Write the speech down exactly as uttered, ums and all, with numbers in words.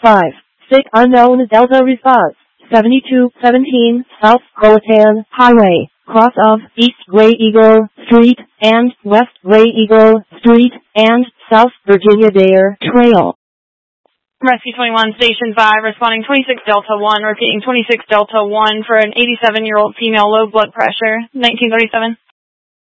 five. Sick unknown Delta response. seventy-two seventeen South Croatan Highway, cross of East Gray Eagle Street and West Gray Eagle Street and South Virginia Dare Trail. Rescue twenty-one, Station five, responding twenty-six Delta one, repeating twenty-six Delta one for an eighty-seven-year-old female, low blood pressure, nineteen thirty-seven.